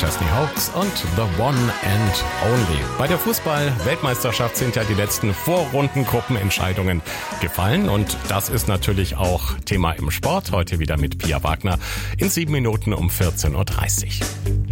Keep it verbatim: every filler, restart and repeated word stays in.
Chesney Hawkes und The One and Only. Bei der Fußball-Weltmeisterschaft sind ja die letzten Vorrundengruppenentscheidungen gefallen und das ist natürlich auch Thema im Sport. Heute wieder mit Pia Wagner in sieben Minuten um vierzehn Uhr dreißig.